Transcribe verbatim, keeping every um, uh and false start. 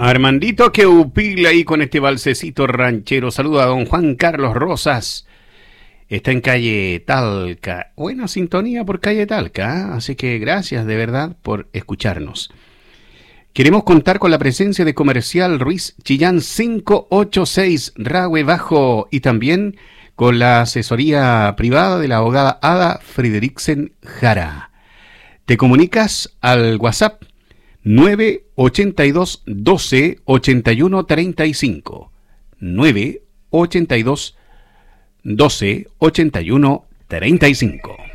Armandito que upila ahí con este balsecito ranchero. Saluda a don Juan Carlos Rosas. Está en calle Talca. Buena sintonía por calle Talca, ¿eh? Así que gracias de verdad por escucharnos. Queremos contar con la presencia de Comercial Ruiz Chillán quinientos ochenta y seis Rahue Bajo y también con la asesoría privada de la abogada Ada Frideriksen Jara. Te comunicas al WhatsApp nueve ochenta y dos doce ochenta y uno treinta y cinco. nueve ochenta y dos doce ochenta y uno treinta y cinco.